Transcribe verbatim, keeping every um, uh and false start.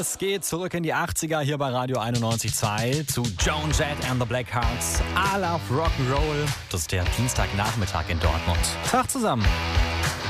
Es geht zurück in die achtziger hier bei Radio einundneunzig Komma zwei zu Joan Jett and the Blackhearts. I love Rock'n'Roll. Das ist der Dienstagnachmittag in Dortmund. Tag zusammen.